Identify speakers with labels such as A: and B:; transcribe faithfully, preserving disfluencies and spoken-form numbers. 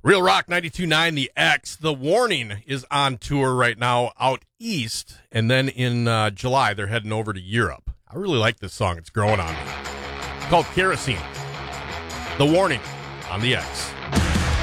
A: Real Rock ninety-two point nine, The X. The Warning is on tour right now out east, and then in uh, July they're heading over to Europe. I really like this song. It's growing on me. It's called Kerosene. The Warning on The X.